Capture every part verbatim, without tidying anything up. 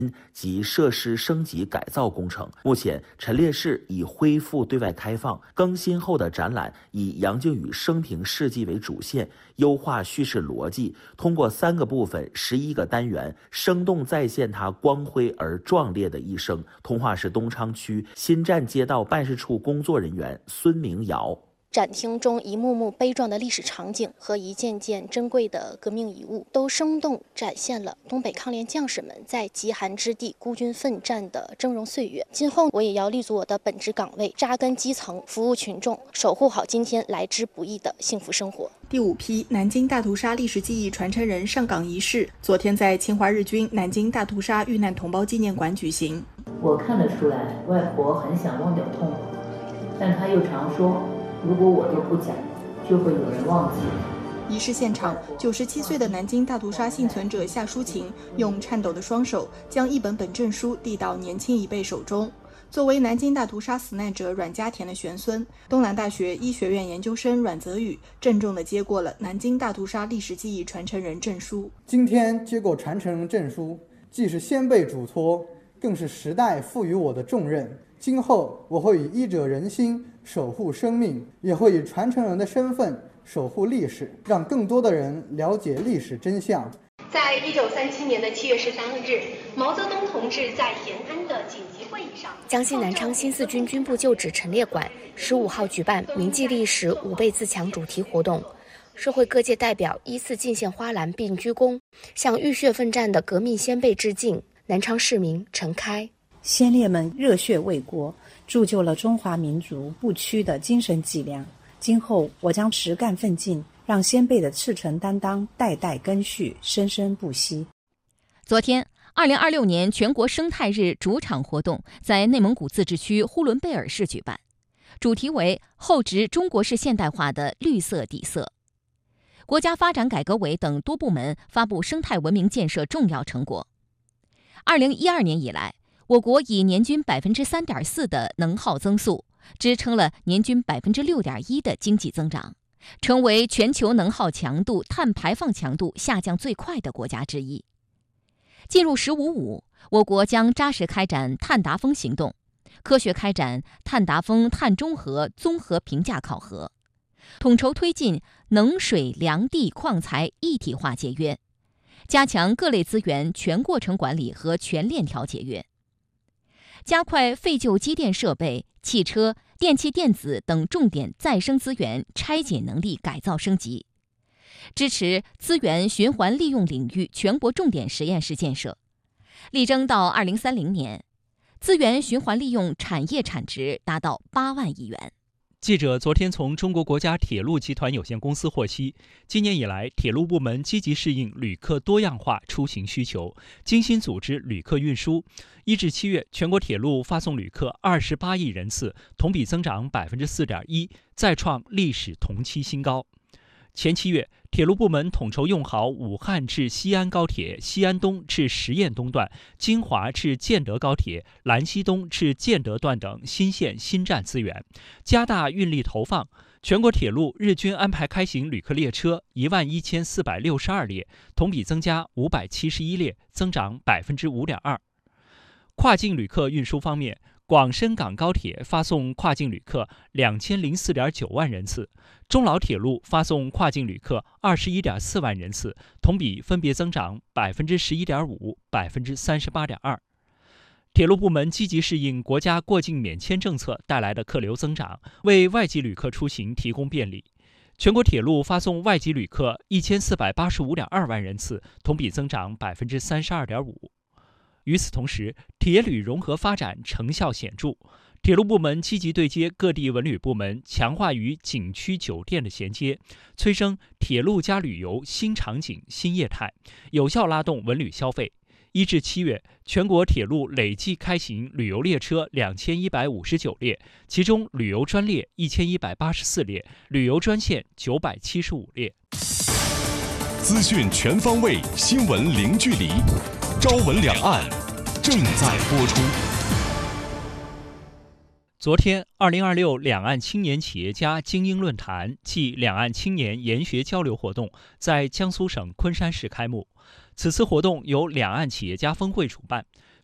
及设施升级改造工程。目前，陈列室已恢复对外开放，更新后的展览以杨靖宇生平事迹为主线，优化叙事逻辑，通过三个部分、十一个单元，生动再现他光辉而壮烈的一生。通化市东昌区新站街道办事处工作人员孙明尧。 展厅中一幕幕悲壮的历史场景和一件件珍贵的革命遗物，都生动展现了东北抗联将士们在极寒之地孤军奋战的峥嵘岁月。今后我也要立足我的本职岗位，扎根基层，服务群众，守护好今天来之不易的幸福生活。 第五批南京大屠杀历史记忆传承人上岗仪式昨天在侵华日军南京大屠杀遇难同胞纪念馆举行。 我看得出来，外婆很想忘掉痛苦，但她又常说，如果我都不讲，就会有人忘记。 仪式现场，九十七岁的南京大屠杀幸存者夏淑琴用颤抖的双手将一本本证书递到年轻一辈手中。作为南京大屠杀死难者阮家田的玄孙，东南大学医学院研究生阮泽宇郑重地接过了南京大屠杀历史记忆传承人证书。 今天接过传承人证书，既是先辈嘱托，更是时代赋予我的重任。今后我会以医者仁心守护生命，也会以传承人的身份守护历史，让更多的人了解历史真相。 在一九三七年的七月十三日，毛泽东同志在延安的紧急会议上， 江西南昌新四军军部旧址陈列馆十五号举办铭记历史吾辈自强主题活动，社会各界代表依次进献花篮并鞠躬，向浴血奋战的革命先辈致敬。南昌市民陈开。 先烈们热血为国，铸就了中华民族不屈的精神脊梁。今后我将实干奋进，让先辈的赤诚担当代代根续，生生不息。 昨天，二零二六年全国生态日主场活动在内蒙古自治区呼伦贝尔市举办，主题为厚植中国式现代化的绿色底色。国家发展改革委等多部门发布生态文明建设重要成果。二零一二年以来，我国以年均百分之三点四的能耗增速，支撑了年均百分之六点一的经济增长，成为全球能耗强度、碳排放强度下降最快的国家之一。进入“十五五”，我国将扎实开展碳达峰行动，科学开展碳达峰碳中和综合评价考核，统筹推进能水粮地矿材一体化节约，加强各类资源全过程管理和全链条节约。加快废旧机电设备、汽车、电气电子等重点再生资源拆解能力改造升级，支持资源循环利用领域全国重点实验室建设，力争到二零三零年，资源循环利用产业产值达到八万亿元。 记者昨天从中国国家铁路集团有限公司获悉，今年以来，铁路部门积极适应旅客多样化出行需求，精心组织旅客运输。一至七月，全国铁路发送旅客二十八亿人次，同比增长百分之四点一，再创历史同期新高。前七月，铁路部门统筹用好武汉至西安高铁、西安东至十堰东段、金华至建德高铁、兰西东至建德段等新线新站资源，加大运力投放。全国铁路日均安排开行旅客列车一万一千四百六十二列，同比增加五百七十一列，增长百分之五点二。跨境旅客运输方面，广深港高铁发送跨境旅客两千零四点九万人次，中老铁路发送跨境旅客二十一点四万人次，同比分别增长百分之十一点五、百分之三十八点二。铁路部门积极适应国家过境免签政策带来的客流增长，为外籍旅客出行提供便利。全国铁路发送外籍旅客一千四百八十五点二万人次，同比增长百分之三十二点五。与此同时，铁旅融合发展成效显著。铁路部门积极对接各地文旅部门，强化与景区酒店的衔接，催生铁路加旅游新场景新业态，有效拉动文旅消费。一至七月，全国铁路累计开行旅游列车两千一百五十九列，其中旅游专列一千一百八十四列，旅游专线九百七十五列。 资讯全方位，新闻零距离。朝闻两岸正在播出。 昨天，二零二六两岸青年企业家精英论坛暨两岸青年研学交流活动在江苏省昆山市开幕。此次活动由两岸企业家峰会主办，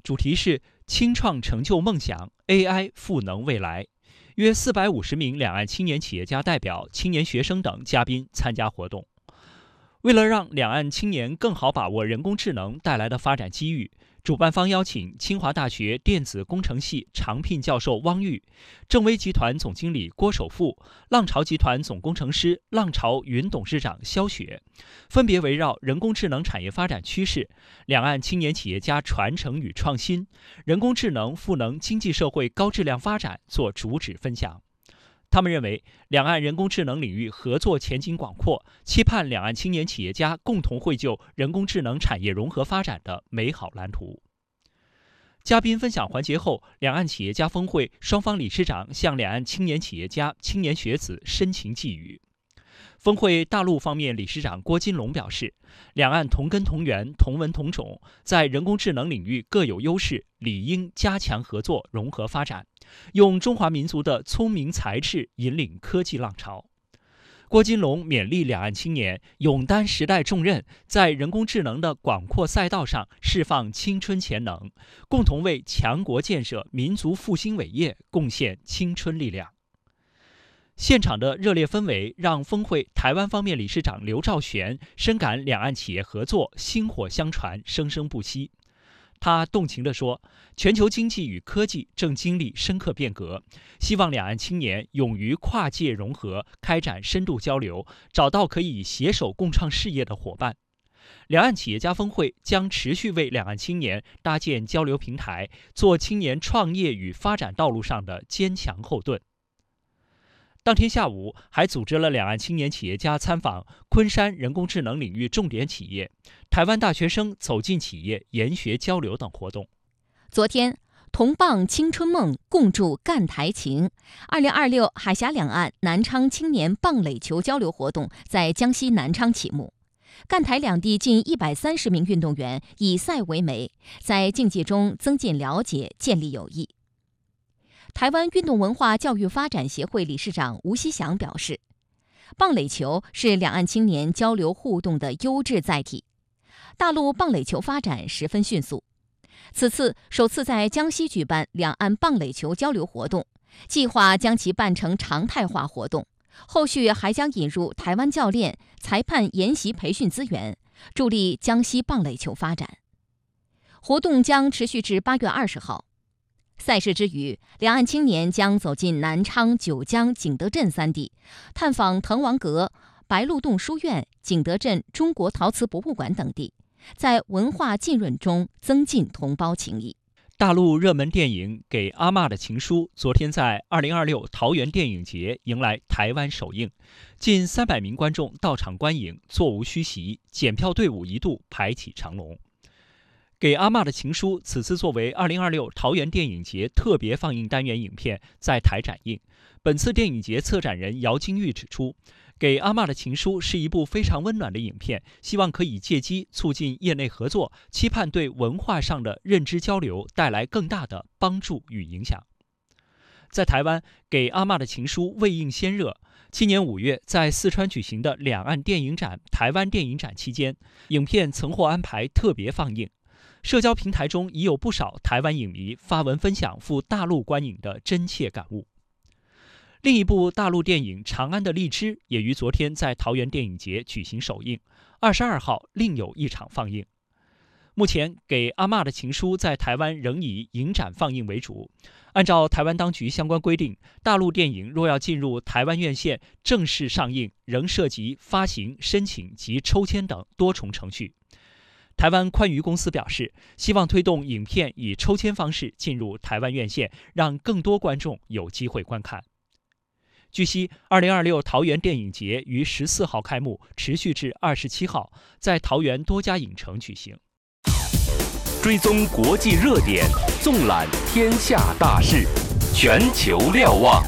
主题是轻创成就梦想 ，A I 赋能未来。约四百五十名两岸青年企业家代表、青年学生等嘉宾参加活动。为了让两岸青年更好把握人工智能带来的发展机遇，主办方邀请清华大学电子工程系常聘教授汪玉、正威集团总经理郭守富、浪潮集团总工程师浪潮云董事长肖雪，分别围绕人工智能产业发展趋势、两岸青年企业家传承与创新、人工智能赋能经济社会高质量发展做主旨分享。他们认为，两岸人工智能领域合作前景广阔，期盼两岸青年企业家共同绘就人工智能产业融合发展的美好蓝图。嘉宾分享环节后，两岸企业家峰会双方理事长向两岸青年企业家、青年学子深情寄语。峰会大陆方面理事长郭金龙表示，两岸同根同源、同文同种，在人工智能领域各有优势，理应加强合作融合发展，用中华民族的聪明才智引领科技浪潮。郭金龙勉励两岸青年勇担时代重任，在人工智能的广阔赛道上释放青春潜能，共同为强国建设、民族复兴伟业贡献青春力量。现场的热烈氛围让峰会台湾方面理事长刘兆玄深感两岸企业合作薪火相传、生生不息。他动情地说，全球经济与科技正经历深刻变革，希望两岸青年勇于跨界融合，开展深度交流，找到可以携手共创事业的伙伴。两岸企业家峰会将持续为两岸青年搭建交流平台，做青年创业与发展道路上的坚强后盾。当天下午还组织了两岸青年企业家参访昆山人工智能领域重点企业、台湾大学生走进企业研学交流等活动。 昨天，同傍青春梦，共筑赣台情。二零二六海峡两岸南昌青年棒垒球交流活动在江西南昌启幕。赣台两地近一百三十名运动员以赛为媒，在竞技中增进了解，建立友谊。台湾运动文化教育发展协会理事长吴希祥表示，棒垒球是两岸青年交流互动的优质载体。大陆棒垒球发展十分迅速，此次首次在江西举办两岸棒垒球交流活动，计划将其办成常态化活动，后续还将引入台湾教练、裁判研习培训资源，助力江西棒垒球发展。活动将持续至八月二十号。赛事之余，两岸青年将走进南昌、九江、景德镇三地，探访滕王阁、白鹿洞书院、景德镇中国陶瓷博物馆等地，在文化浸润中增进同胞情谊。 大陆热门电影《给阿嬷的情书》昨天在二零二六桃园电影节迎来台湾首映，近三百名观众到场观影，座无虚席，检票队伍一度排起长龙。给阿嬷的情书此次作为二零二六桃园电影节特别放映单元影片在台展映。本次电影节策展人姚金玉指出，给阿嬷的情书是一部非常温暖的影片，希望可以借机促进业内合作，期盼对文化上的认知交流带来更大的帮助与影响。在台湾，给阿嬷的情书未映先热。今年五月在四川举行的两岸电影展、台湾电影展期间，影片曾获安排特别放映。社交平台中已有不少台湾影迷发文分享赴大陆观影的真切感悟。另一部大陆电影《长安的荔枝》也于昨天在桃园电影节举行首映，二十二号另有一场放映。目前，给阿嬷的情书在台湾仍以影展放映为主。按照台湾当局相关规定，大陆电影若要进入台湾院线正式上映，仍涉及发行、申请及抽签等多重程序。台湾宽娱公司表示，希望推动影片以抽签方式进入台湾院线，让更多观众有机会观看。据悉，二零二六桃园电影节于十四号开幕，持续至二十七号，在桃园多家影城举行。 追踪国际热点，纵览天下大事，全球瞭望。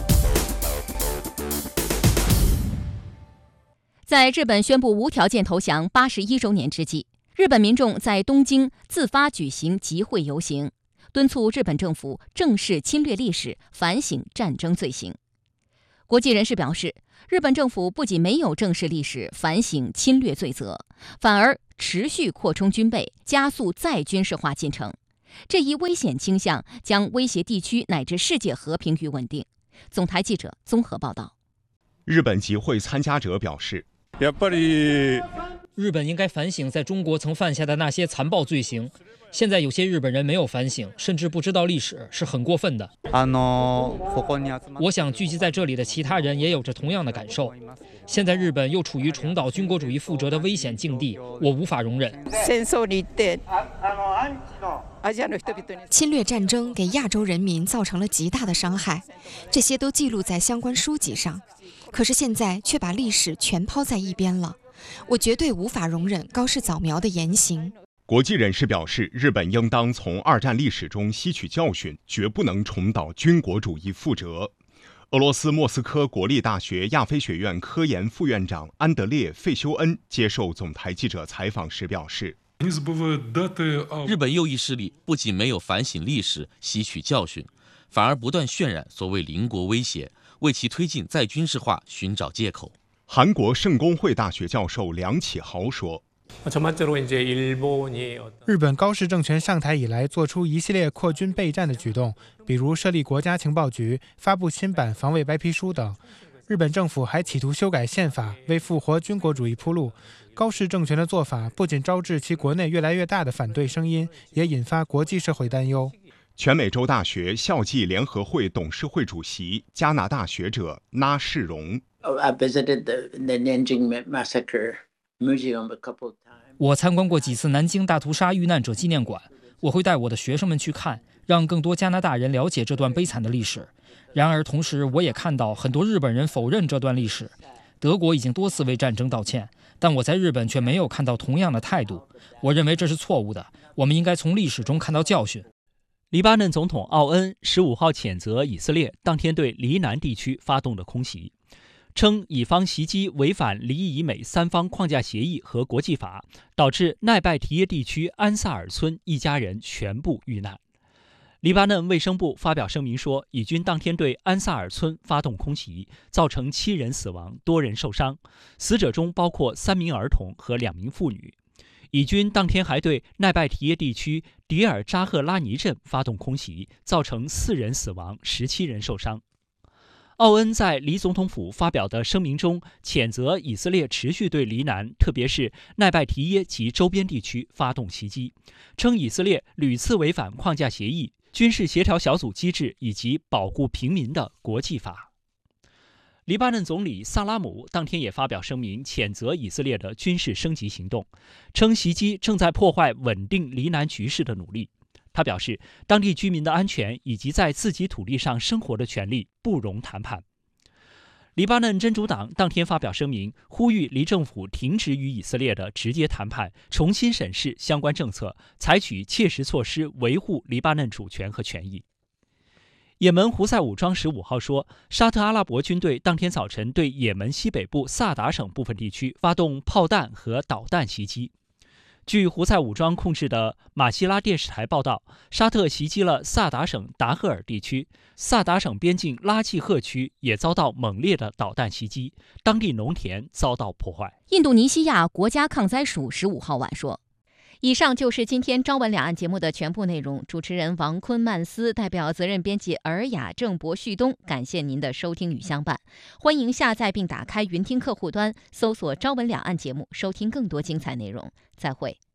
在日本宣布无条件投降八十一周年之际，日本民众在东京自发举行集会游行，敦促日本政府正视侵略历史，反省战争罪行。国际人士表示，日本政府不仅没有正视历史、反省侵略罪责，反而持续扩充军备，加速再军事化进程。 这一危险倾向将威胁地区乃至世界和平与稳定。总台记者综合报道。 日本集会参加者表示， 日本应该反省在中国曾犯下的那些残暴罪行。现在有些日本人没有反省，甚至不知道历史，是很过分的。我想聚集在这里的其他人也有着同样的感受。现在日本又处于重蹈军国主义覆辙的危险境地，我无法容忍。 侵略战争给亚洲人民造成了极大的伤害，这些都记录在相关书籍上。可是现在却把历史全抛在一边了，我绝对无法容忍高市早苗的言行。 国际人士表示，日本应当从二战历史中吸取教训，绝不能重蹈军国主义覆辙。俄罗斯莫斯科国立大学亚非学院科研副院长安德烈·费修恩接受总台记者采访时表示， 日本右翼势力不仅没有反省历史、吸取教训，反而不断渲染所谓邻国威胁，为其推进再军事化寻找借口。 韩国圣公会大学教授梁启豪说， 日本高市政权上台以来做出一系列扩军备战的举动，比如设立国家情报局、发布新版防卫白皮书等。日本政府还企图修改宪法，为复活军国主义铺路。高市政权的做法不仅招致其国内越来越大的反对声音，也引发国际社会担忧。 全美洲大学校际联合会董事会主席、加拿大学者那世荣。 我参观过几次南京大屠杀遇难者纪念馆，我会带我的学生们去看，让更多加拿大人了解这段悲惨的历史。然而，同时我也看到很多日本人否认这段历史。德国已经多次为战争道歉，但我在日本却没有看到同样的态度。我认为这是错误的，我们应该从历史中看到教训。 黎巴嫩总统奥恩十五号谴责以色列当天对黎南地区发动的空袭，称以方袭击违反黎以美三方框架协议和国际法，导致奈拜提耶地区安萨尔村一家人全部遇难。黎巴嫩卫生部发表声明说，以军当天对安萨尔村发动空袭，造成七人死亡，多人受伤，死者中包括三名儿童和两名妇女。以军当天还对奈拜提耶地区迪尔扎赫拉尼镇发动空袭，造成四人死亡，十七人受伤。奥恩在黎总统府发表的声明中，谴责以色列持续对黎南，特别是奈拜提耶及周边地区发动袭击，称以色列屡次违反框架协议、军事协调小组机制以及保护平民的国际法。黎巴嫩总理萨拉姆当天也发表声明，谴责以色列的军事升级行动，称袭击正在破坏稳定黎南局势的努力。他表示，当地居民的安全以及在自己土地上生活的权利不容谈判。黎巴嫩真主党当天发表声明，呼吁黎政府停止与以色列的直接谈判，重新审视相关政策，采取切实措施维护黎巴嫩主权和权益。也门胡塞武装十五号说，沙特阿拉伯军队当天早晨对也门西北部萨达省部分地区发动炮弹和导弹袭击。据胡塞武装控制的马希拉电视台报道，沙特袭击了萨达省达赫尔地区，萨达省边境拉季赫区也遭到猛烈的导弹袭击，当地农田遭到破坏。 印度尼西亚国家抗灾署十五号晚说。以上就是今天朝闻两岸节目的全部内容。主持人王坤、曼斯，代表责任编辑尔雅、郑博、旭东，感谢您的收听与相伴。欢迎下载并打开云听客户端，搜索朝闻两岸节目，收听更多精彩内容。再会。